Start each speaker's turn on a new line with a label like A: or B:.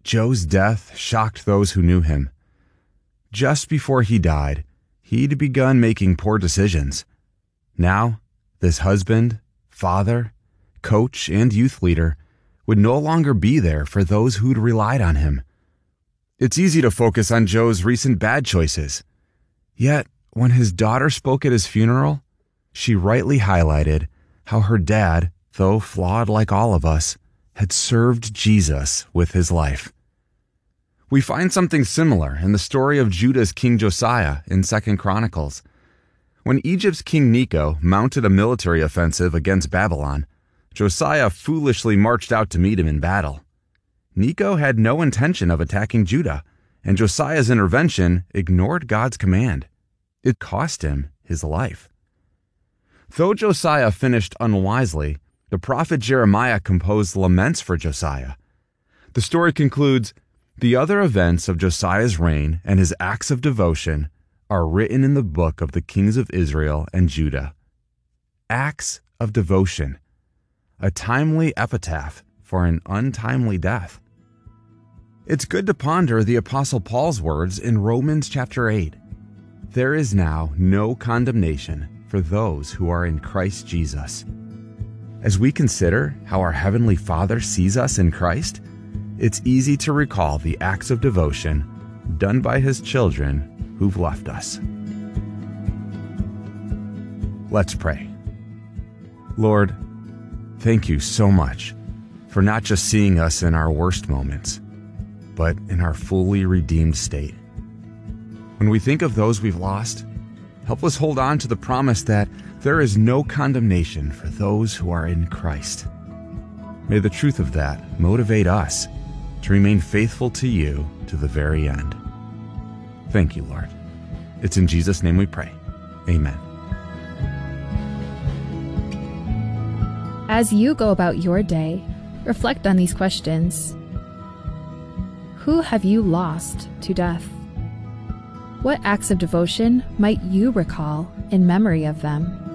A: Joe's death shocked those who knew him. Just before he died, he'd begun making poor decisions. Now, this husband, father, coach, and youth leader would no longer be there for those who'd relied on him. It's easy to focus on Joe's recent bad choices. Yet, when his daughter spoke at his funeral, she rightly highlighted how her dad, though flawed like all of us, had served Jesus with his life. We find something similar in the story of Judah's king Josiah in 2 Chronicles. When Egypt's king Necho mounted a military offensive against Babylon, Josiah foolishly marched out to meet him in battle. Necho had no intention of attacking Judah, and Josiah's intervention ignored God's command. It cost him his life. Though Josiah finished unwisely, the prophet Jeremiah composed laments for Josiah. The story concludes, "The other events of Josiah's reign and his acts of devotion are written in the book of the kings of Israel and Judah." Acts of devotion, a timely epitaph for an untimely death. It's good to ponder the Apostle Paul's words in Romans chapter 8. There is now no condemnation for those who are in Christ Jesus. As we consider how our Heavenly Father sees us in Christ, it's easy to recall the acts of devotion done by His children who've left us. Let's pray. Lord, thank you so much for not just seeing us in our worst moments, but in our fully redeemed state. When we think of those we've lost, help us hold on to the promise that there is no condemnation for those who are in Christ. May the truth of that motivate us to remain faithful to you to the very end. Thank you, Lord. It's in Jesus' name we pray. Amen.
B: As you go about your day, reflect on these questions. Who have you lost to death? What acts of devotion might you recall in memory of them?